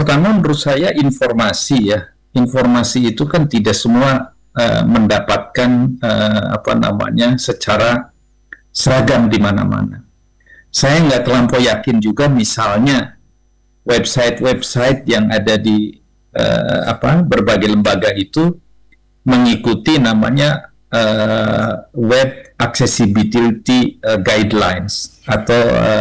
pertama menurut saya informasi ya. Informasi itu kan tidak semua mendapatkan secara seragam di mana-mana. Saya nggak terlampau yakin juga misalnya website-website yang ada di berbagai lembaga itu mengikuti namanya Web Accessibility Guidelines atau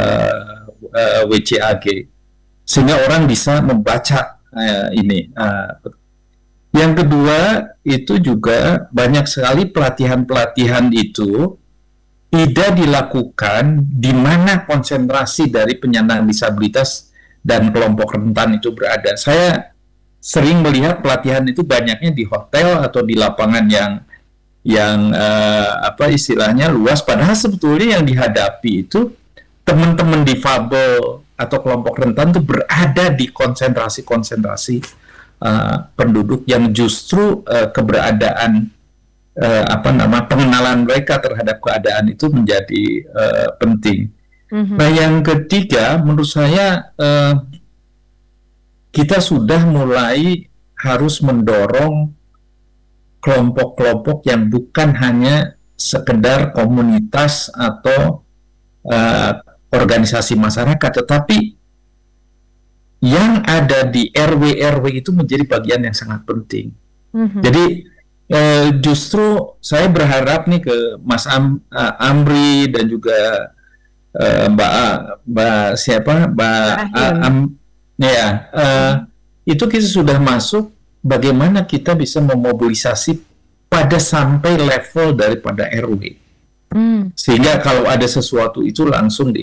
WCAG, sehingga orang bisa membaca ini. Yang kedua, itu juga banyak sekali pelatihan-pelatihan itu tidak dilakukan di mana konsentrasi dari penyandang disabilitas dan kelompok rentan itu berada. Saya sering melihat pelatihan itu banyaknya di hotel atau di lapangan yang istilahnya luas, padahal sebetulnya yang dihadapi itu teman-teman difabel atau kelompok rentan itu berada di konsentrasi-konsentrasi penduduk yang justru keberadaan pengenalan mereka terhadap keadaan itu menjadi penting. Nah, yang ketiga, menurut saya kita sudah mulai harus mendorong kelompok-kelompok yang bukan hanya sekedar komunitas atau organisasi masyarakat, tetapi yang ada di RW-RW itu menjadi bagian yang sangat penting. Jadi justru saya berharap nih ke Mas Amri dan juga itu kita sudah masuk bagaimana kita bisa memobilisasi pada sampai level daripada RW, sehingga kalau ada sesuatu itu langsung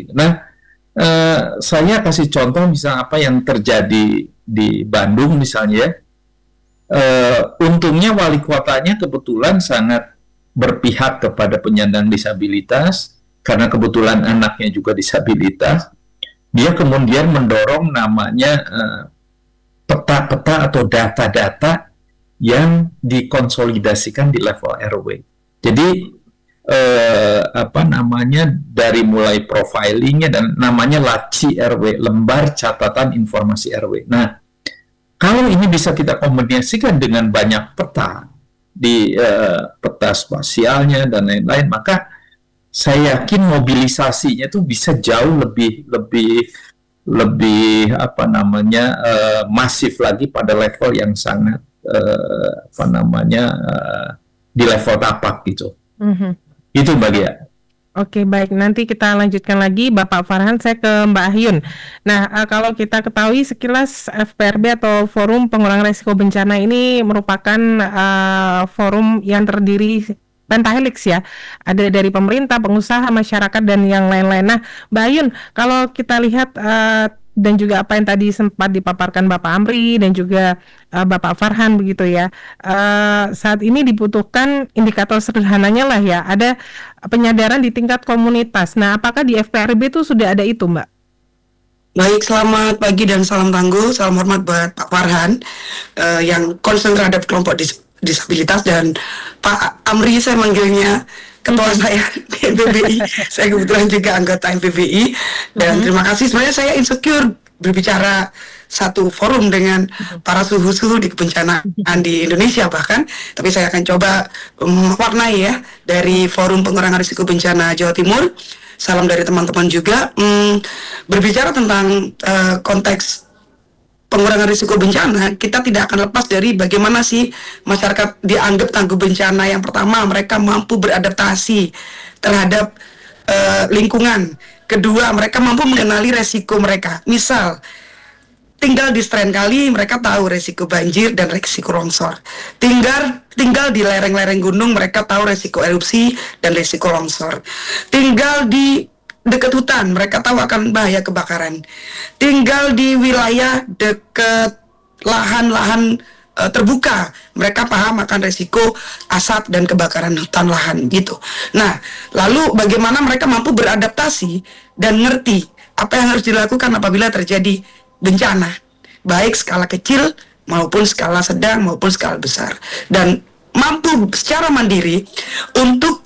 saya kasih contoh misalnya apa yang terjadi di Bandung misalnya. Untungnya wali kotanya kebetulan sangat berpihak kepada penyandang disabilitas karena kebetulan anaknya juga disabilitas. Dia kemudian mendorong namanya peta-peta atau data-data yang dikonsolidasikan di level RW. Jadi dari mulai profilingnya dan namanya LACI RW, lembar catatan informasi RW. Nah, kalau ini bisa kita kombinasikan dengan banyak peta di peta spasialnya dan lain-lain, maka saya yakin mobilisasinya itu bisa jauh lebih masif lagi pada level yang sangat di level tapak gitu. Itu bagian. Oke, baik. Nanti kita lanjutkan lagi, Bapak Farhan. Saya ke Mbak Hyun. Nah, kalau kita ketahui sekilas FPRB atau Forum Pengurangan Risiko Bencana ini merupakan forum yang terdiri pentahelix ya. Ada dari pemerintah, pengusaha, masyarakat, dan yang lain-lain. Nah, Mbak Hyun, kalau kita lihat dan juga apa yang tadi sempat dipaparkan Bapak Amri dan juga Bapak Farhan begitu ya, saat ini dibutuhkan indikator sederhananya lah ya, ada penyadaran di tingkat komunitas. Nah, apakah di FPRB itu sudah ada itu, Mbak? Baik, selamat pagi dan salam tangguh, salam hormat buat Pak Farhan yang concern terhadap kelompok disabilitas, dan Pak Amri saya manggilnya ketua saya di MPBI. Saya kebetulan juga anggota MPBI, dan terima kasih. Sebenarnya saya insecure berbicara satu forum dengan para suhu-suhu di kebencanaan di Indonesia bahkan, tapi saya akan coba mewarnai ya dari Forum Pengurangan Risiko Bencana Jawa Timur. Salam dari teman-teman juga. Berbicara tentang konteks pengurangan risiko bencana, kita tidak akan lepas dari bagaimana sih masyarakat dianggap tangguh bencana. Yang pertama, mereka mampu beradaptasi terhadap lingkungan. Kedua, mereka mampu mengenali resiko mereka. Misal, tinggal di Stren Kali, mereka tahu resiko banjir dan resiko longsor. Tinggal di lereng-lereng gunung, mereka tahu resiko erupsi dan resiko longsor. Tinggal di dekat hutan, mereka tahu akan bahaya kebakaran. Tinggal di wilayah dekat lahan-lahan terbuka, mereka paham akan resiko asap dan kebakaran hutan lahan gitu. Nah, lalu bagaimana mereka mampu beradaptasi dan ngerti apa yang harus dilakukan apabila terjadi bencana, baik skala kecil maupun skala sedang maupun skala besar, dan mampu secara mandiri untuk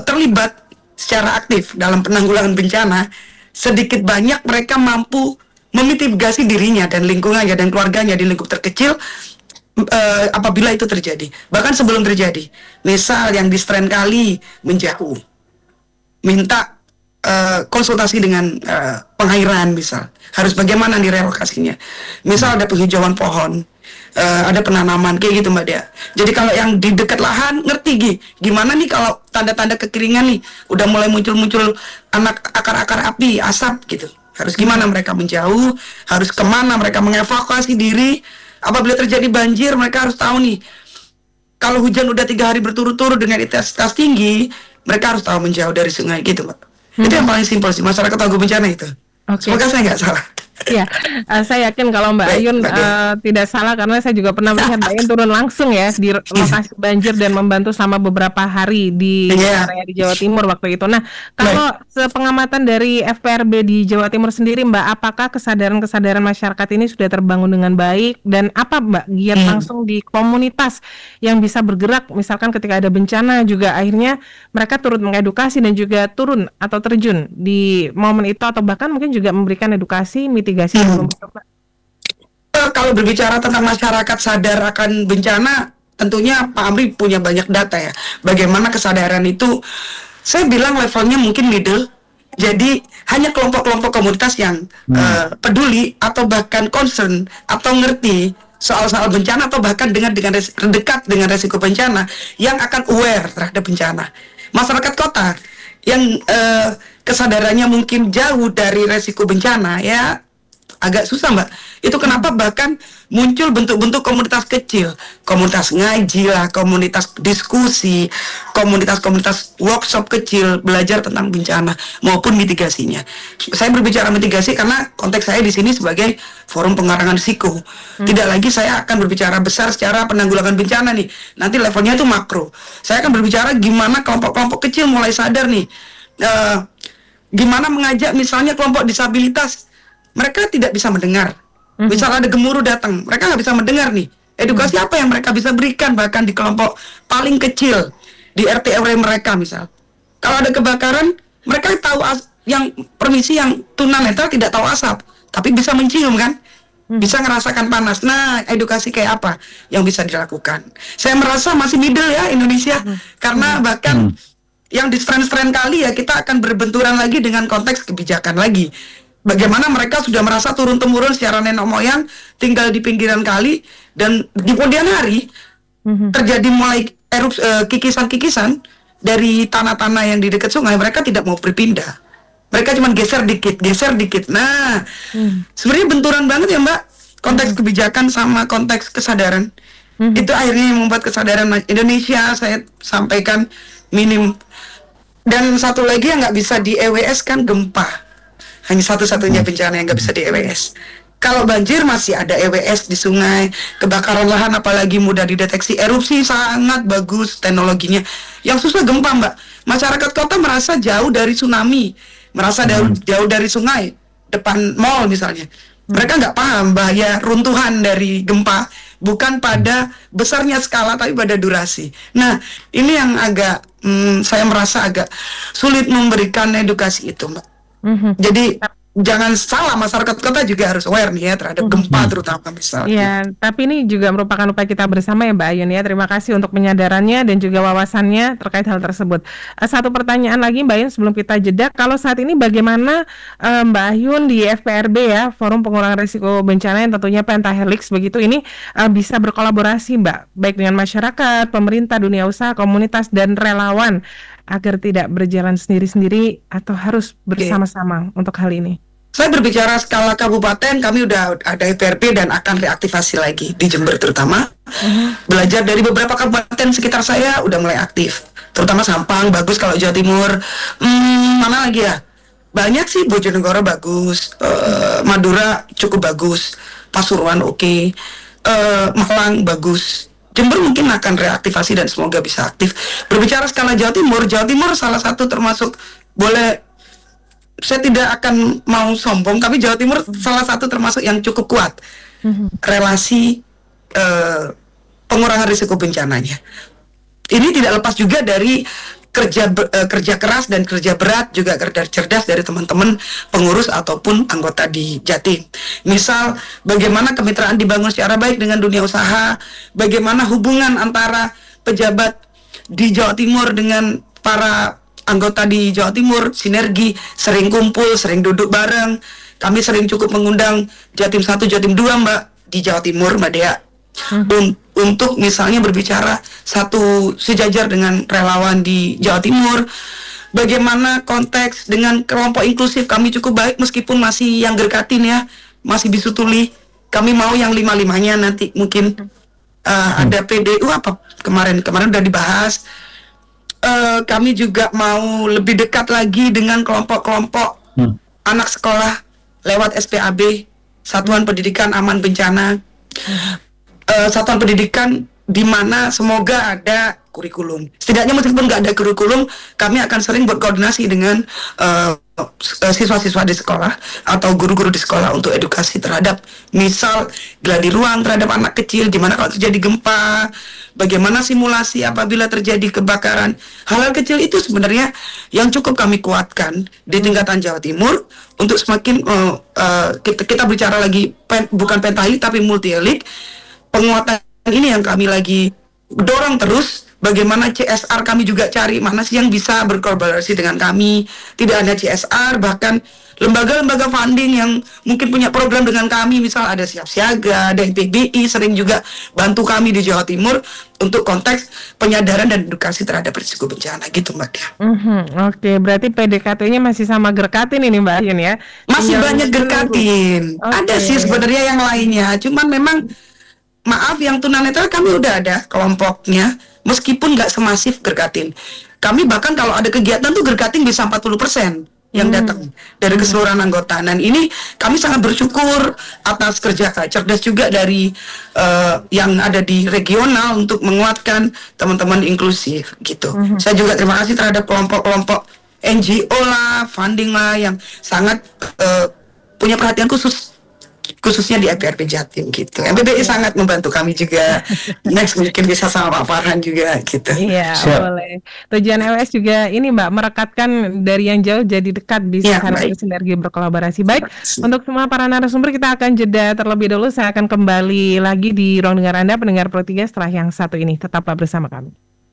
terlibat secara aktif dalam penanggulangan bencana. Sedikit banyak mereka mampu memitigasi dirinya dan lingkungannya dan keluarganya di lingkup terkecil apabila itu terjadi. Bahkan sebelum terjadi, misal yang di Stren Kali menjauh, minta konsultasi dengan pengairan, misal harus bagaimana nih relokasinya. Misal ada penghijauan pohon, ada penanaman kayak gitu Mbak Dea. Jadi kalau yang di dekat lahan ngerti gimana nih kalau tanda-tanda kekeringan nih udah mulai muncul-muncul akar-akar api, asap gitu. Harus gimana mereka menjauh, harus kemana mereka mengevakuasi diri. Apabila terjadi banjir, mereka harus tahu nih, kalau hujan udah 3 hari berturut-turut dengan intensitas tinggi, mereka harus tahu menjauh dari sungai gitu Mbak. Itu yang paling simpel sih, masyarakat tangguh bencana itu. Semoga saya nggak salah. Ya, saya yakin kalau Mbak Ayun tidak salah, karena saya juga pernah melihat Mbak Ayun turun langsung ya di lokasi banjir dan membantu selama beberapa hari di area di Jawa Timur waktu itu. Nah, kalau sepengamatan dari FPRB di Jawa Timur sendiri Mbak, apakah kesadaran masyarakat ini sudah terbangun dengan baik, dan apa Mbak giat langsung di komunitas yang bisa bergerak, misalkan ketika ada bencana juga akhirnya mereka turut mengedukasi dan juga turun atau terjun di momen itu, atau bahkan mungkin juga memberikan edukasi mitigasi sebelum itu, Pak? Kalau berbicara tentang masyarakat sadar akan bencana, tentunya Pak Amri punya banyak data ya. Bagaimana kesadaran itu, saya bilang levelnya mungkin middle. Jadi hanya kelompok-kelompok komunitas yang peduli atau bahkan concern atau ngerti soal-soal bencana, atau bahkan dekat dengan resiko bencana, yang akan aware terhadap bencana. Masyarakat kota yang kesadarannya mungkin jauh dari resiko bencana ya agak susah Mbak. Itu kenapa bahkan muncul bentuk-bentuk komunitas kecil, komunitas ngaji lah, komunitas diskusi, komunitas workshop kecil belajar tentang bencana maupun mitigasinya. Saya berbicara mitigasi karena konteks saya di sini sebagai forum pengurangan risiko. Tidak lagi saya akan berbicara besar secara penanggulangan bencana nih. Nanti levelnya itu makro. Saya akan berbicara gimana kelompok-kelompok kecil mulai sadar nih. Gimana mengajak misalnya kelompok disabilitas, mereka tidak bisa mendengar. Misal ada gemuruh datang, mereka nggak bisa mendengar nih. Edukasi apa yang mereka bisa berikan bahkan di kelompok paling kecil, di RT RW mereka misal. Kalau ada kebakaran, mereka tahu yang permisi yang tunanetra tidak tahu asap, tapi bisa mencium kan? Bisa ngerasakan panas. Nah, edukasi kayak apa yang bisa dilakukan? Saya merasa masih middle ya Indonesia, karena bahkan yang di strain-strain kali ya kita akan berbenturan lagi dengan konteks kebijakan lagi. Bagaimana mereka sudah merasa turun-temurun secara nenek moyang tinggal di pinggiran kali, dan di kemudian hari terjadi mulai kikisan-kikisan dari tanah-tanah yang di dekat sungai, mereka tidak mau berpindah. Mereka cuma geser dikit. Nah, sebenarnya benturan banget ya Mbak, konteks kebijakan sama konteks kesadaran. Itu akhirnya yang membuat kesadaran Indonesia saya sampaikan minim. Dan satu lagi yang nggak bisa di EWS kan gempa. Hanya satu-satunya bencana yang nggak bisa di EWS. Kalau banjir masih ada EWS di sungai, kebakaran lahan apalagi mudah dideteksi, erupsi sangat bagus teknologinya. Yang susah gempa Mbak. Masyarakat kota merasa jauh dari tsunami, merasa jauh dari sungai, depan mall misalnya. Mereka nggak paham bahaya runtuhan dari gempa, bukan pada besarnya skala tapi pada durasi. Nah, ini yang agak saya merasa agak sulit memberikan edukasi itu Mbak. Jadi jangan salah, masyarakat kota juga harus aware nih ya terhadap gempa terutama misalnya. Iya, tapi ini juga merupakan upaya kita bersama ya Mbak Ayun ya. Terima kasih untuk penyadarannya dan juga wawasannya terkait hal tersebut. Satu pertanyaan lagi Mbak Ayun sebelum kita jeda, kalau saat ini bagaimana Mbak Ayun di FPRB ya, Forum Pengurangan Risiko Bencana yang tentunya Pentahelix begitu ini bisa berkolaborasi Mbak, baik dengan masyarakat, pemerintah, dunia usaha, komunitas dan relawan agar tidak berjalan sendiri-sendiri atau harus bersama-sama untuk hal ini? Saya berbicara skala kabupaten, kami udah ada FPRB dan akan reaktivasi lagi di Jember terutama. Belajar dari beberapa kabupaten sekitar saya udah mulai aktif, terutama Sampang bagus. Kalau Jawa Timur mana lagi ya, banyak sih. Bojonegoro bagus, Madura cukup bagus, Pasuruan oke, Malang bagus. Jember mungkin akan reaktivasi dan semoga bisa aktif. Berbicara skala Jawa Timur salah satu termasuk, boleh saya tidak akan mau sombong, tapi Jawa Timur salah satu termasuk yang cukup kuat relasi pengurangan risiko bencananya. Ini tidak lepas juga dari kerja keras dan kerja berat, juga kerja cerdas dari teman-teman pengurus ataupun anggota di Jatim. Misal bagaimana kemitraan dibangun secara baik dengan dunia usaha, bagaimana hubungan antara pejabat di Jawa Timur dengan para anggota di Jawa Timur, sinergi, sering kumpul, sering duduk bareng. Kami sering cukup mengundang Jatim 1, Jatim 2 Mbak di Jawa Timur, Mbak Dea, untuk misalnya berbicara satu sejajar dengan relawan di Jawa Timur. Bagaimana konteks dengan kelompok inklusif kami cukup baik meskipun masih yang gerkatin ya, masih bisu tuli. Kami mau yang 5-5-nya nanti mungkin ada PDU apa kemarin udah dibahas. Kami juga mau lebih dekat lagi dengan kelompok-kelompok anak sekolah lewat SPAB, Satuan Pendidikan Aman Bencana. Satuan pendidikan di mana semoga ada kurikulum. Setidaknya meskipun nggak ada kurikulum, kami akan sering berkoordinasi dengan siswa-siswa di sekolah atau guru-guru di sekolah untuk edukasi terhadap misal gladi ruang terhadap anak kecil, gimana kalau terjadi gempa, bagaimana simulasi apabila terjadi kebakaran. Hal-hal kecil itu sebenarnya yang cukup kami kuatkan di tingkatan Jawa Timur untuk semakin kita bicara lagi bukan pentahelik tapi multielik. Penguatan ini yang kami lagi dorong terus. Bagaimana CSR kami juga cari mana sih yang bisa berkolaborasi dengan kami. Tidak hanya CSR, bahkan lembaga-lembaga funding yang mungkin punya program dengan kami. Misal ada Siap Siaga, ada PBI sering juga bantu kami di Jawa Timur untuk konteks penyadaran dan edukasi terhadap risiko bencana gitu Mbak Dia. Oke, berarti PDKT-nya masih sama Gerkatin ini Mbak Yun ya? Masih banyak Gerkatin. Ada sih sebenarnya yang lainnya, cuman memang maaf yang tunanetra kami udah ada kelompoknya, meskipun nggak semasif Gerkatin. Kami bahkan kalau ada kegiatan tuh Gerkatin bisa 40% yang datang dari keseluruhan anggota. Dan ini kami sangat bersyukur atas kerja cerdas juga dari yang ada di regional untuk menguatkan teman-teman inklusif gitu. Saya juga terima kasih terhadap kelompok-kelompok NGO lah, funding lah yang sangat punya perhatian khususnya di FPRP Jatim gitu. MPBI sangat membantu kami juga. Next mungkin bisa sama Pak Farhan juga gitu. Iya, boleh. Tujuan LS juga ini Mbak, merekatkan dari yang jauh jadi dekat, bisa harus sinergi berkolaborasi. Baik, untuk semua para narasumber kita akan jeda terlebih dahulu. Saya akan kembali lagi di ruang dengar Anda, pendengar Pro 3 setelah yang satu ini. Tetaplah bersama kami.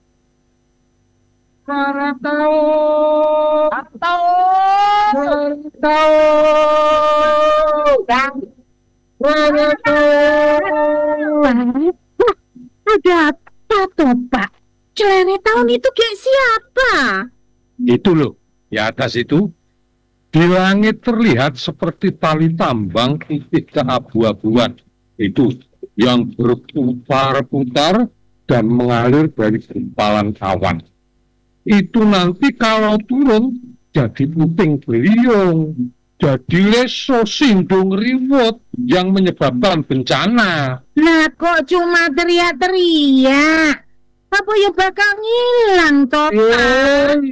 Ada apa toh Pak? Celere tahun itu kayak siapa? Itu loh, di atas itu. Di langit terlihat seperti tali tambang putih keabu-abuan. Itu yang berputar-putar dan mengalir dari gumpalan awan. Itu nanti kalau turun jadi puting beliung, jadi leso sindung riwut yang menyebabkan bencana. Nah kok cuma teriak-teriak? Apa ya bakal ngilang toh Pak?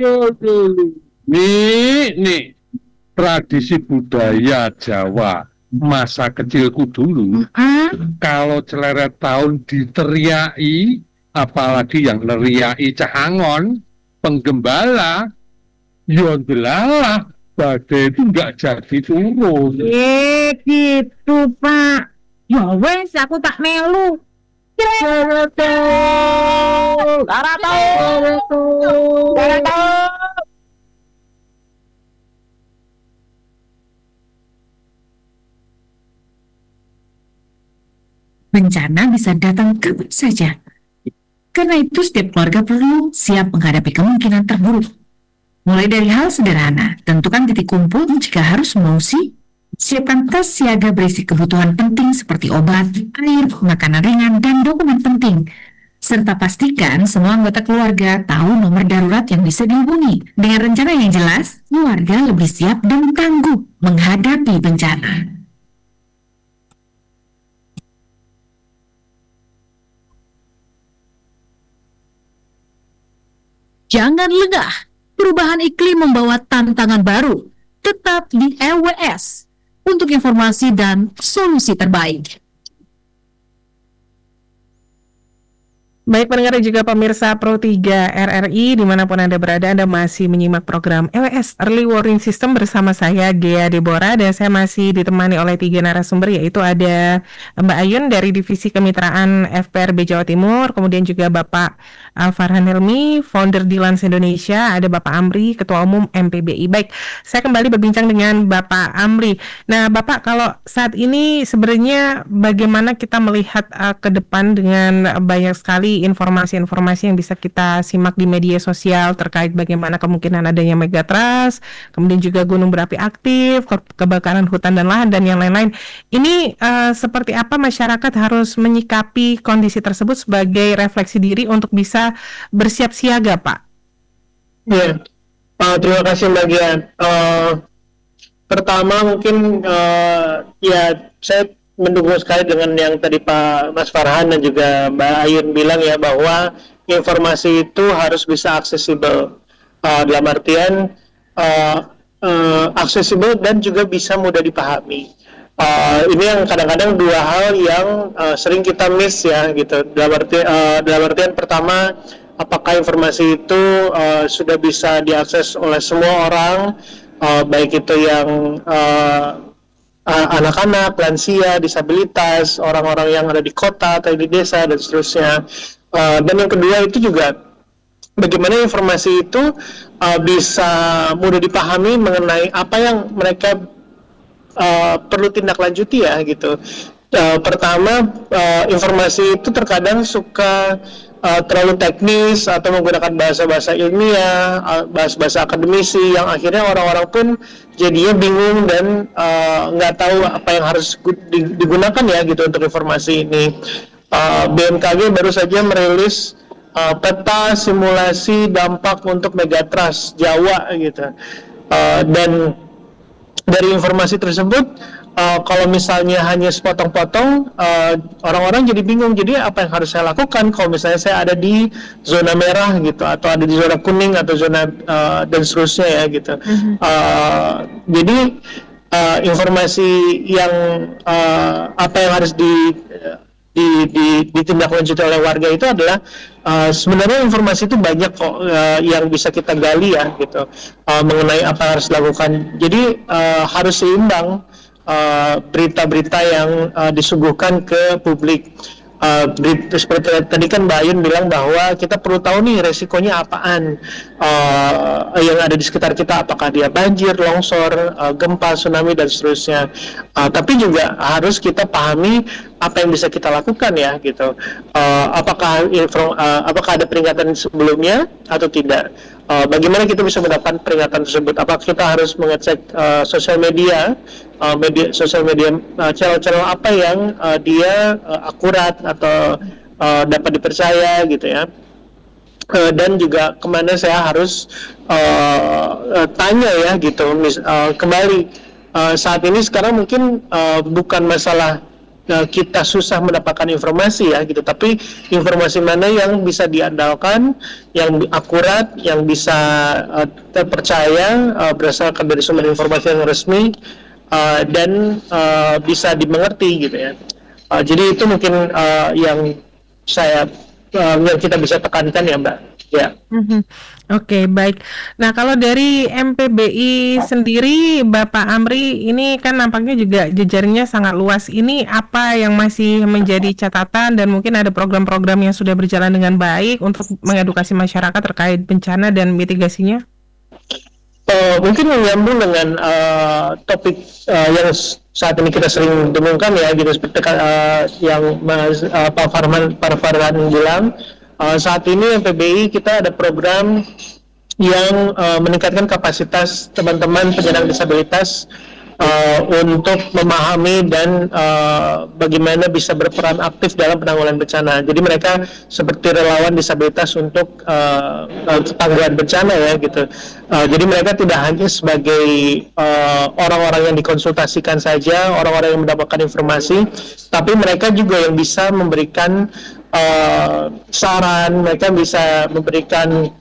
Nih, tradisi budaya Jawa masa kecilku dulu, kalau celeret tahun diteriaki, apalagi yang neriaki cahangon, penggembala, yondelalah, badai itu nggak jadi turun. Gitu Pak. Ya wes, aku tak melu. Bencana bisa datang kapan saja. Karena itu setiap keluarga perlu siap menghadapi kemungkinan terburuk. Mulai dari hal sederhana, tentukan titik kumpul jika harus mengungsi, siapkan tas siaga berisi kebutuhan penting seperti obat, air, makanan ringan, dan dokumen penting. Serta pastikan semua anggota keluarga tahu nomor darurat yang bisa dihubungi. Dengan rencana yang jelas, keluarga lebih siap dan tangguh menghadapi bencana. Jangan lengah, perubahan iklim membawa tantangan baru. Tetap di LWS untuk informasi dan solusi terbaik. Baik pendengar dan juga pemirsa Pro 3 RRI dimanapun Anda berada, Anda masih menyimak program EWS Early Warning System bersama saya Gea Deborah, dan saya masih ditemani oleh 3 narasumber, yaitu ada Mbak Ayun dari Divisi Kemitraan FPRB Jawa Timur, kemudian juga Bapak Farhan Helmi, founder Dilans Indonesia, ada Bapak Amri, Ketua Umum MPBI. Baik, saya kembali berbincang dengan Bapak Amri. Nah Bapak, kalau saat ini sebenarnya bagaimana kita melihat ke depan dengan banyak sekali informasi-informasi yang bisa kita simak di media sosial terkait bagaimana kemungkinan adanya megatrust, kemudian juga gunung berapi aktif, kebakaran hutan dan lahan, dan yang lain-lain. Ini seperti apa masyarakat harus menyikapi kondisi tersebut sebagai refleksi diri untuk bisa bersiap siaga, Pak? Ya, terima kasih Mbak Gian. Pertama mungkin ya saya mendukung sekali dengan yang tadi Pak Mas Farhan dan juga Mbak Ayun bilang ya, bahwa informasi itu harus bisa aksesibel, dalam artian aksesibel dan juga bisa mudah dipahami. Ini yang kadang-kadang dua hal yang sering kita miss ya gitu. Dalam artian pertama, apakah informasi itu sudah bisa diakses oleh semua orang, baik itu yang anak-anak, lansia, disabilitas, orang-orang yang ada di kota atau di desa dan seterusnya. Dan yang kedua itu juga bagaimana informasi itu bisa mudah dipahami mengenai apa yang mereka perlu tindak lanjuti ya gitu. Pertama, informasi itu terkadang suka terlalu teknis atau menggunakan bahasa-bahasa ilmiah, bahasa-bahasa akademisi yang akhirnya orang-orang pun jadinya bingung dan nggak tahu apa yang harus digunakan ya gitu untuk informasi ini. BMKG baru saja merilis peta simulasi dampak untuk megatrust Jawa gitu, dan dari informasi tersebut kalau misalnya hanya sepotong-potong, orang-orang jadi bingung. Jadi apa yang harus saya lakukan kalau misalnya saya ada di zona merah gitu, atau ada di zona kuning atau zona dan seterusnya ya gitu. Jadi informasi yang apa yang harus ditindaklanjuti oleh warga itu adalah sebenarnya informasi itu banyak kok yang bisa kita gali ya gitu, mengenai apa yang harus dilakukan. Jadi harus seimbang berita-berita yang disuguhkan ke publik. Seperti tadi kan Mbak Ayun bilang bahwa kita perlu tahu nih resikonya apaan yang ada di sekitar kita, apakah dia banjir, longsor, gempa, tsunami dan seterusnya. Tapi juga harus kita pahami apa yang bisa kita lakukan ya gitu. Apakah ada peringatan sebelumnya atau tidak? Bagaimana kita bisa mendapat peringatan tersebut? Apakah kita harus mengecek sosial media, channel-channel apa yang dia akurat atau dapat dipercaya gitu ya? Dan juga kemana saya harus tanya ya gitu. Kembali saat ini sekarang mungkin bukan masalah kita susah mendapatkan informasi ya gitu, tapi informasi mana yang bisa diandalkan, yang akurat, yang bisa terpercaya berdasarkan dari sumber informasi yang resmi dan bisa dimengerti gitu ya. Jadi itu mungkin yang kita bisa tekankan ya Mbak. Ya. Oke, baik. Nah, kalau dari MPBI sendiri, Bapak Amri, ini kan nampaknya juga jejaringnya sangat luas. Ini apa yang masih menjadi catatan dan mungkin ada program-program yang sudah berjalan dengan baik untuk mengedukasi masyarakat terkait bencana dan mitigasinya? Mungkin menyambung dengan topik yang saat ini kita sering dengungkan ya, gitu seperti yang Pak Farhan bilang. Saat ini MPBI kita ada program yang meningkatkan kapasitas teman-teman penyandang disabilitas untuk memahami dan bagaimana bisa berperan aktif dalam penanggulangan bencana. Jadi mereka seperti relawan disabilitas untuk penanggulangan bencana ya gitu. Jadi mereka tidak hanya sebagai orang-orang yang dikonsultasikan saja, orang-orang yang mendapatkan informasi, tapi mereka juga yang bisa memberikan saran, mereka bisa memberikan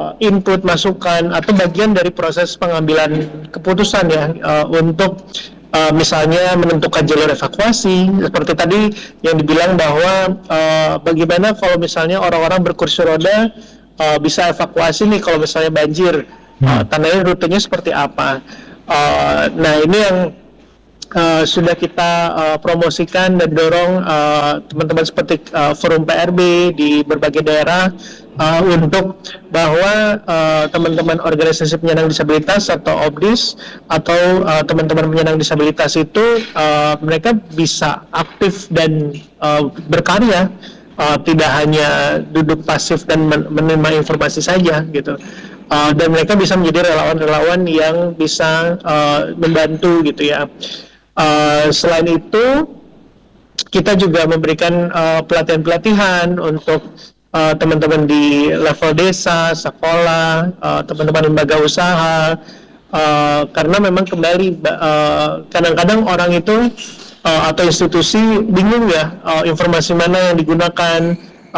input, masukan, atau bagian dari proses pengambilan keputusan ya, untuk misalnya menentukan jalur evakuasi, seperti tadi yang dibilang bahwa bagaimana kalau misalnya orang-orang berkursi roda bisa evakuasi nih kalau misalnya banjir, tandanya rutenya seperti apa. Nah ini yang sudah kita promosikan dan dorong teman-teman seperti Forum PRB di berbagai daerah untuk bahwa teman-teman organisasi penyandang disabilitas atau OBDIS atau teman-teman penyandang disabilitas itu mereka bisa aktif dan berkarya, tidak hanya duduk pasif dan menerima informasi saja gitu. Dan mereka bisa menjadi relawan-relawan yang bisa membantu gitu ya. Selain itu kita juga memberikan pelatihan-pelatihan untuk teman-teman di level desa, sekolah, teman-teman lembaga usaha, karena memang kembali kadang-kadang orang itu atau institusi bingung ya informasi mana yang digunakan,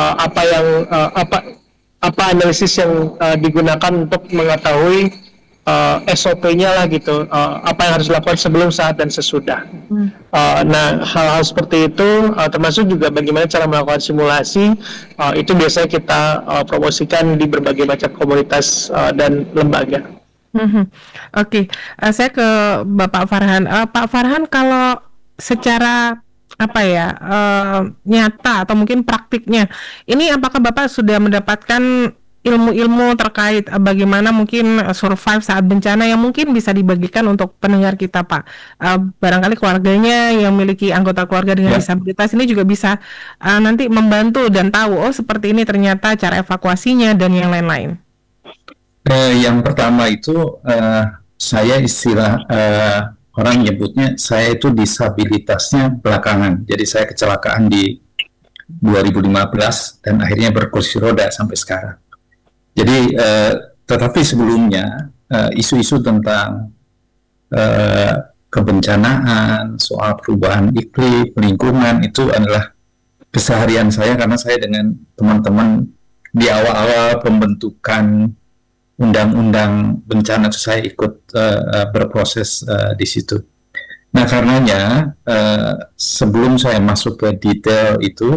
apa analisis yang digunakan untuk mengetahui SOP-nya lah gitu, apa yang harus dilakukan sebelum, saat, dan sesudah. Nah, hal-hal seperti itu termasuk juga bagaimana cara melakukan simulasi, itu biasanya kita promosikan di berbagai macam komunitas dan lembaga. Oke. Saya ke Bapak Farhan. Pak Farhan, kalau secara nyata atau mungkin praktiknya, ini apakah Bapak sudah mendapatkan ilmu-ilmu terkait bagaimana mungkin survive saat bencana yang mungkin bisa dibagikan untuk pendengar kita, Pak? Barangkali keluarganya yang memiliki anggota keluarga dengan disabilitas ini juga bisa nanti membantu dan tahu, seperti ini ternyata cara evakuasinya dan yang lain-lain. Yang pertama itu saya istilah orang nyebutnya saya itu disabilitasnya belakangan. Jadi saya kecelakaan di 2015 dan akhirnya berkursi roda sampai sekarang. Jadi, tetapi sebelumnya isu-isu tentang kebencanaan, soal perubahan iklim, lingkungan itu adalah keseharian saya karena saya dengan teman-teman di awal-awal pembentukan undang-undang bencana itu saya ikut berproses di situ. Nah, karenanya sebelum saya masuk ke detail itu,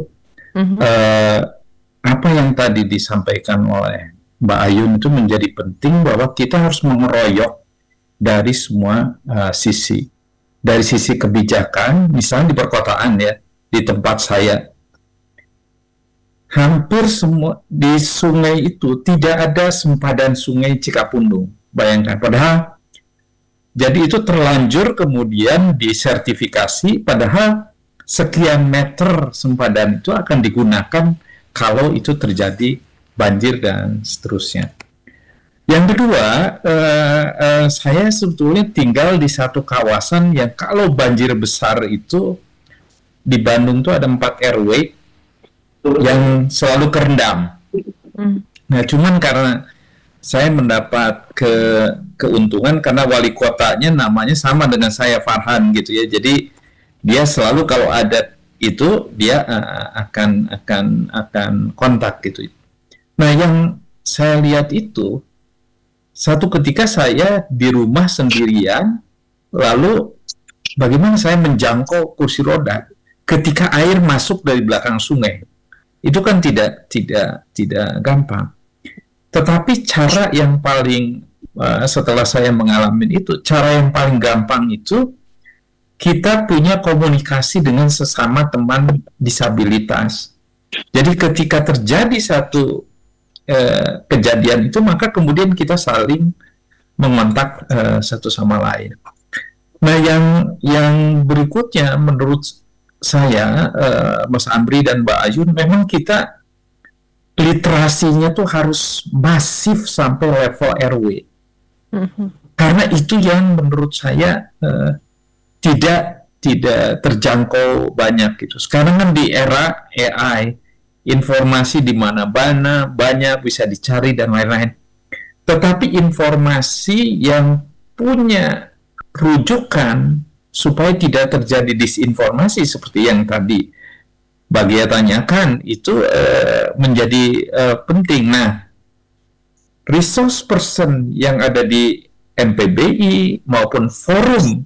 apa yang tadi disampaikan oleh Mbak Ayun itu menjadi penting bahwa kita harus mengeroyok dari semua sisi. Dari sisi kebijakan, misalnya di perkotaan ya, di tempat saya, hampir semua di sungai itu tidak ada sempadan sungai Cikapundung. Bayangkan, padahal jadi itu terlanjur kemudian disertifikasi, padahal sekian meter sempadan itu akan digunakan kalau itu terjadi banjir dan seterusnya. Yang kedua, saya sebetulnya tinggal di satu kawasan yang kalau banjir besar itu di Bandung itu ada 4 RW yang selalu kerendam. Nah, cuman karena saya mendapat keuntungan karena wali kotanya namanya sama dengan saya, Farhan gitu ya. Jadi dia selalu kalau ada itu dia akan kontak gitu. Nah, yang saya lihat itu satu ketika saya di rumah sendirian, lalu bagaimana saya menjangkau kursi roda ketika air masuk dari belakang sungai. Itu kan tidak gampang. Tetapi cara yang paling setelah saya mengalami itu, cara yang paling gampang itu kita punya komunikasi dengan sesama teman disabilitas. Jadi ketika terjadi satu kejadian itu, maka kemudian kita saling mengontak satu sama lain. Nah, yang berikutnya menurut saya, Mas Amri dan Mbak Ayun, memang kita literasinya tuh harus masif sampai level RW. Karena itu yang menurut saya tidak terjangkau banyak gitu. Sekarang kan di era AI, informasi di mana-mana banyak bisa dicari dan lain-lain. Tetapi informasi yang punya rujukan supaya tidak terjadi disinformasi seperti yang tadi Bagia tanyakan itu menjadi penting. Nah, resource person yang ada di MPBI maupun forum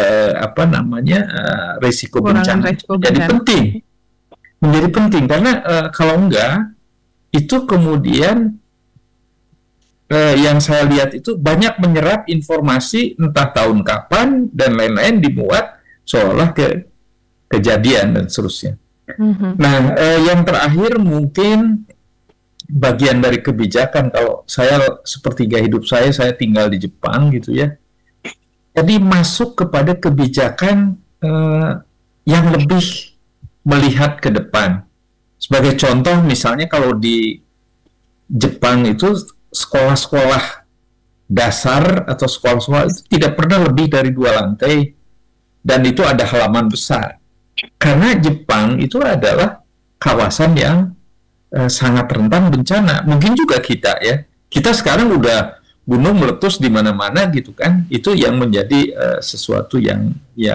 risiko bencana menjadi penting karena kalau enggak itu kemudian yang saya lihat itu banyak menyerap informasi entah tahun kapan dan lain-lain dimuat seolah kejadian dan seterusnya. Nah, yang terakhir mungkin bagian dari kebijakan. Kalau saya sepertiga hidup saya tinggal di Jepang gitu ya. Jadi masuk kepada kebijakan yang lebih melihat ke depan. Sebagai contoh misalnya kalau di Jepang itu sekolah-sekolah dasar atau sekolah-sekolah itu tidak pernah lebih dari 2 lantai dan itu ada halaman besar. Karena Jepang itu adalah kawasan yang sangat rentan bencana. Mungkin juga kita ya. Kita sekarang udah gunung meletus di mana-mana gitu kan. Itu yang menjadi sesuatu yang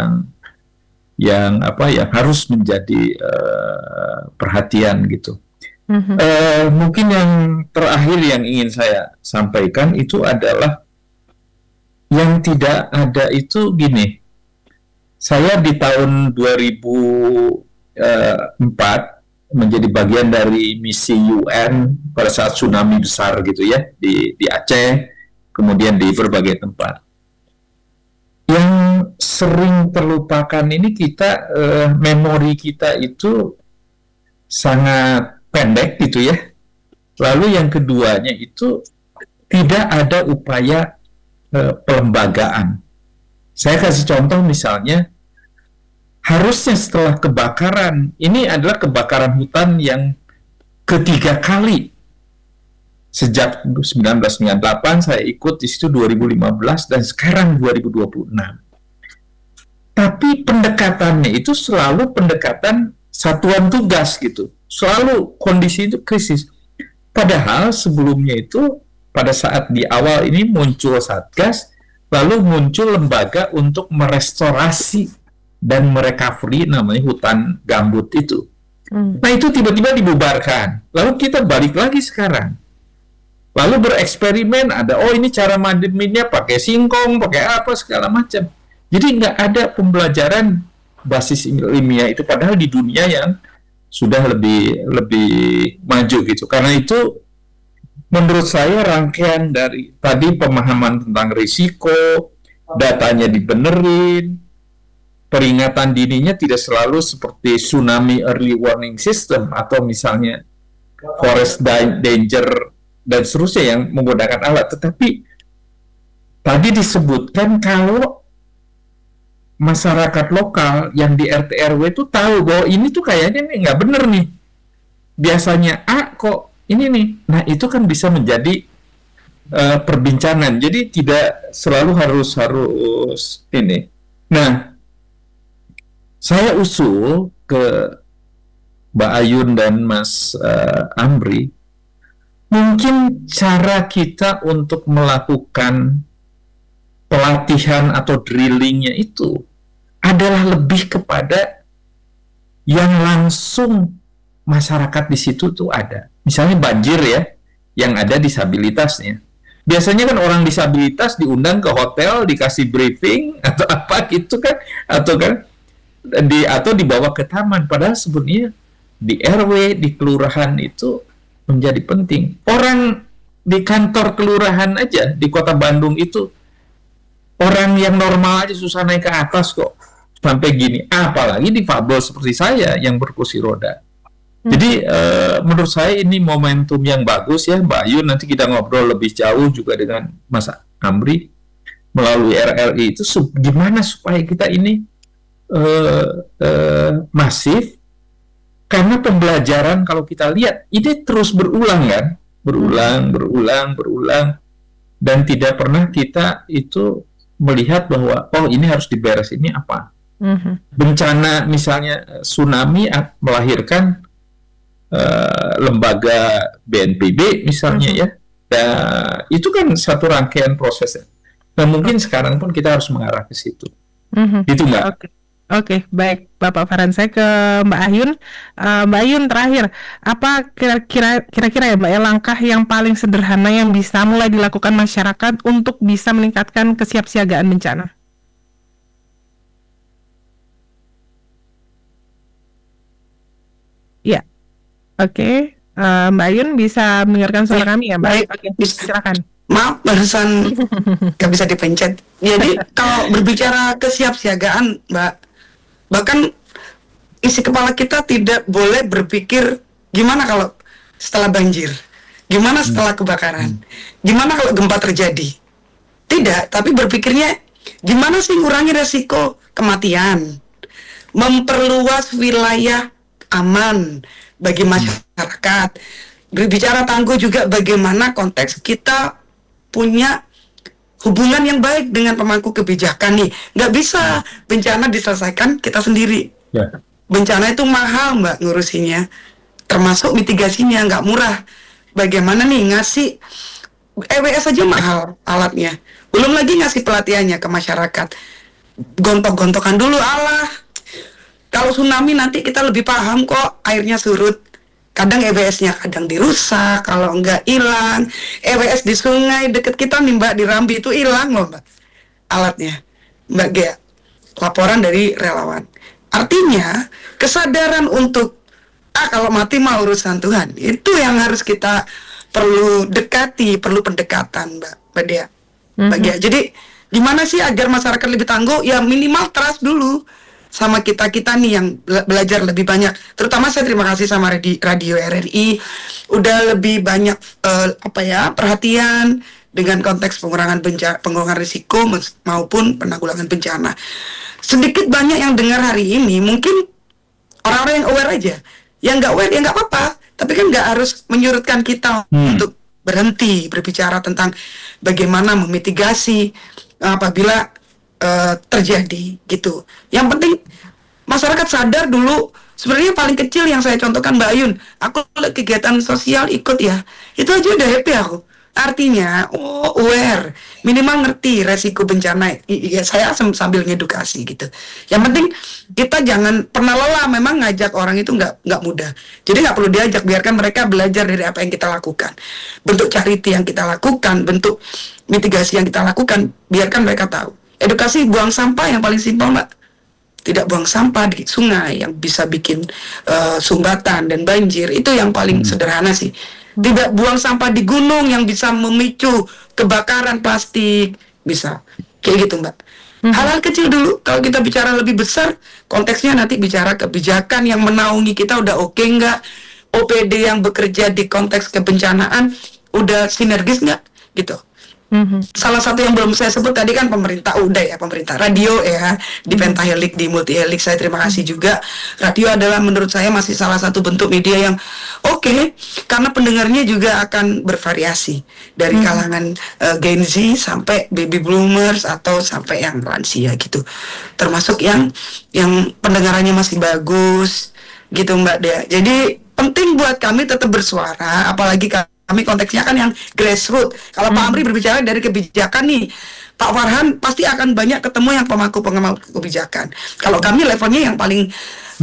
harus menjadi perhatian gitu. Mungkin yang terakhir yang ingin saya sampaikan itu adalah yang tidak ada itu gini. Saya di tahun 2004 menjadi bagian dari misi UN pada saat tsunami besar gitu ya di Aceh, kemudian di berbagai tempat. Yang sering terlupakan ini kita memori kita itu sangat pendek gitu ya. Lalu yang keduanya itu tidak ada upaya pelembagaan. Saya kasih contoh misalnya, harusnya setelah kebakaran, ini adalah kebakaran hutan yang ketiga kali. Sejak 1998 saya ikut di situ 2015 dan sekarang 2026. Tapi pendekatannya itu selalu pendekatan satuan tugas gitu. Selalu kondisi itu krisis. Padahal sebelumnya itu pada saat di awal ini muncul Satgas, lalu muncul lembaga untuk merestorasi dan merecovery namanya hutan gambut itu. Nah itu tiba-tiba dibubarkan. Lalu kita balik lagi sekarang. Lalu bereksperimen, ada ini cara mandinya pakai singkong, pakai apa segala macam. Jadi nggak ada pembelajaran basis ilmiah itu, padahal di dunia yang sudah lebih maju gitu. Karena itu menurut saya rangkaian dari tadi pemahaman tentang risiko, datanya dibenerin, peringatan dininya tidak selalu seperti tsunami early warning system atau misalnya forest danger dan seterusnya yang menggunakan alat. Tetapi tadi disebutkan kalau masyarakat lokal yang di RT RW itu tahu bahwa ini tuh kayaknya nih nggak bener nih. Biasanya kok ini nih. Nah itu kan bisa menjadi perbincangan. Jadi tidak selalu harus ini. Nah saya usul ke Mbak Ayun dan Mas Amri, mungkin cara kita untuk melakukan pelatihan atau drillingnya itu adalah lebih kepada yang langsung masyarakat di situ tuh ada. Misalnya banjir ya, yang ada disabilitasnya. Biasanya kan orang disabilitas diundang ke hotel, dikasih briefing atau apa gitu kan, atau dibawa ke taman. Padahal sebenarnya di RW, di kelurahan itu menjadi penting. Orang di kantor kelurahan aja di Kota Bandung itu orang yang normal aja susah naik ke atas kok sampai gini, apalagi difabel seperti saya yang berkursi roda. Jadi menurut saya ini momentum yang bagus ya Mbak Ayu, nanti kita ngobrol lebih jauh juga dengan Mas Amri melalui RRI itu gimana supaya kita ini masif, karena pembelajaran kalau kita lihat ini terus berulang kan, berulang dan tidak pernah kita itu melihat bahwa ini harus diberes, ini apa. Bencana misalnya tsunami melahirkan lembaga BNPB misalnya ya, dan itu kan satu rangkaian prosesnya. Dan mungkin sekarang pun kita harus mengarah ke situ. Itu Mbak. Oke, baik Bapak Farhan. Saya ke Mbak Ayun. Mbak Ayun terakhir, apa kira-kira ya Mbak ya langkah yang paling sederhana yang bisa mulai dilakukan masyarakat untuk bisa meningkatkan kesiapsiagaan bencana? Ya, oke. Mbak Ayun bisa mendengarkan suara kami ya Mbak? Baik, Oke, bisa. silakan. Maaf, barusan nggak bisa dipencet. Jadi kalau berbicara kesiapsiagaan, Mbak, bahkan isi kepala kita tidak boleh berpikir gimana kalau setelah banjir, gimana setelah kebakaran, gimana kalau gempa terjadi. Tidak, tapi berpikirnya gimana sih ngurangi resiko kematian, memperluas wilayah aman bagi masyarakat. Berbicara tangguh juga bagaimana konteks kita punya hubungan yang baik dengan pemangku kebijakan nih. Nggak bisa bencana diselesaikan kita sendiri. Ya. Bencana itu mahal Mbak ngurusinya, termasuk mitigasinya nggak murah. Bagaimana nih ngasih EWS aja mahal alatnya, belum lagi ngasih pelatihannya ke masyarakat. Gontok-gontokan dulu, alah kalau tsunami nanti kita lebih paham kok, airnya surut. Kadang EWS-nya kadang dirusak, kalau enggak hilang. EWS di sungai deket kita nih Mbak, di Rambi itu hilang loh Mbak alatnya. Mbak Gea, laporan dari relawan. Artinya kesadaran untuk kalau mati mah urusan Tuhan, itu yang harus kita perlu dekati, perlu pendekatan Mbak Dea. Mbak Gea. Jadi gimana sih agar masyarakat lebih tangguh? Ya minimal trust dulu sama kita-kita nih yang belajar lebih banyak. Terutama saya terima kasih sama Radio RRI udah lebih banyak perhatian dengan konteks pengurangan risiko maupun penanggulangan bencana. Sedikit banyak yang dengar hari ini mungkin orang-orang yang aware aja. Yang nggak aware ya nggak apa-apa, tapi kan nggak harus menyurutkan kita untuk berhenti berbicara tentang bagaimana memitigasi apabila terjadi gitu. Yang penting masyarakat sadar dulu. Sebenarnya paling kecil yang saya contohkan Mbak Ayun, aku kegiatan sosial ikut ya, itu aja udah happy aku. Artinya, aware, minimal ngerti resiko bencana. Ya, saya sambil ngedukasi gitu. Yang penting kita jangan pernah lelah. Memang ngajak orang itu nggak mudah. Jadi nggak perlu diajak, biarkan mereka belajar dari apa yang kita lakukan. Bentuk charity yang kita lakukan, bentuk mitigasi yang kita lakukan, biarkan mereka tahu. Edukasi buang sampah yang paling simpel Mbak. Tidak buang sampah di sungai yang bisa bikin sumbatan dan banjir. Itu yang paling sederhana sih. Tidak buang sampah di gunung yang bisa memicu kebakaran plastik. Bisa. Kayak gitu Mbak. Hal-hal kecil dulu. Kalau kita bicara lebih besar, konteksnya nanti bicara kebijakan yang menaungi kita udah oke nggak? OPD yang bekerja di konteks kebencanaan udah sinergis nggak? Gitu. Salah satu yang belum saya sebut tadi kan pemerintah radio ya, di pentahelix, di multihelix. Saya terima kasih juga. Radio adalah menurut saya masih salah satu bentuk media yang oke, karena pendengarnya juga akan bervariasi dari kalangan Gen Z sampai baby boomers atau sampai yang lansia gitu, termasuk yang pendengarannya masih bagus gitu Mbak Dea. Jadi penting buat kami tetap bersuara, apalagi kami konteksnya kan yang grassroots. Kalau Pak Amri berbicara dari kebijakan nih, Pak Farhan pasti akan banyak ketemu yang pemangku kebijakan. Kalau kami levelnya yang paling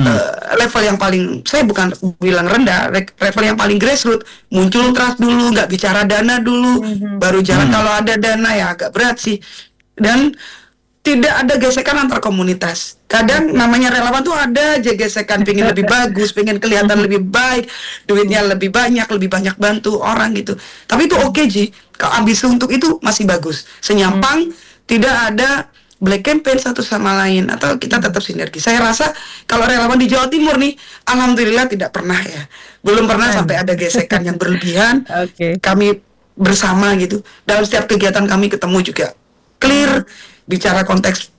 level yang paling, saya bukan bilang rendah, level yang paling grassroots, muncul trust dulu, nggak bicara dana dulu, baru jalan. Kalau ada dana ya agak berat sih. Dan tidak ada gesekan antar komunitas. Kadang namanya relawan tuh ada aja gesekan, pengen lebih bagus, pengen kelihatan lebih baik, duitnya lebih banyak bantu orang gitu. Tapi itu oke Ji, kalau ambisi untuk itu masih bagus. Senyampang, tidak ada black campaign satu sama lain, atau kita tetap sinergi. Saya rasa kalau relawan di Jawa Timur nih, alhamdulillah tidak pernah ya. Belum pernah sampai ada gesekan yang berlebihan. Kami bersama gitu. Dalam setiap kegiatan kami ketemu juga clear, bicara konteks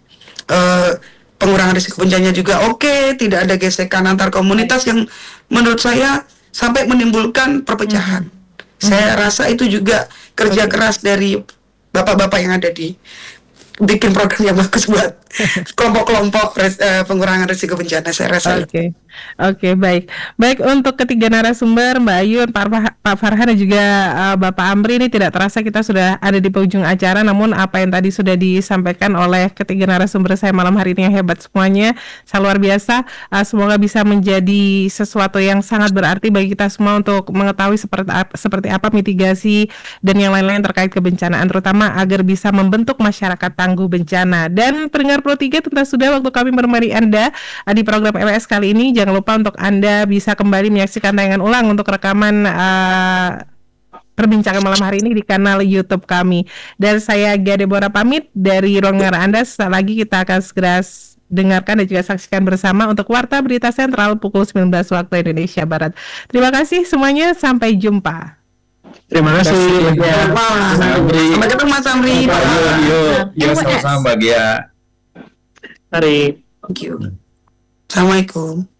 pengurangan risiko bencana juga oke, tidak ada gesekan antar komunitas yang menurut saya sampai menimbulkan perpecahan. Saya rasa itu juga kerja keras dari bapak-bapak yang ada di bikin program yang bagus buat kelompok-kelompok pengurangan risiko bencana. Saya rasa Oke, baik. Baik, untuk ketiga narasumber, Mbak Ayun, Pak Farhan dan juga Bapak Amri, ini tidak terasa kita sudah ada di penghujung acara, namun apa yang tadi sudah disampaikan oleh ketiga narasumber saya malam hari ini yang hebat semuanya, sangat luar biasa. Semoga bisa menjadi sesuatu yang sangat berarti bagi kita semua untuk mengetahui seperti apa mitigasi dan yang lain-lain terkait kebencanaan, terutama agar bisa membentuk masyarakat tangguh bencana. Dan pendengar Pro 3, tentu sudah waktu kami menemani Anda di program LWS kali ini. Jangan lupa untuk Anda bisa kembali menyaksikan tayangan ulang untuk rekaman perbincangan malam hari ini di kanal YouTube kami. Dan saya Gia Deborah pamit dari ruang dengar Anda. Sesaat lagi kita akan segera dengarkan dan juga saksikan bersama untuk Warta Berita Sentral pukul 19 waktu Indonesia Barat. Terima kasih semuanya, sampai jumpa. Terima kasih. Sampai ketemu Mas Amri. Yuk, sama-sama Mbak Gia. Mari. Thank you. Assalamualaikum.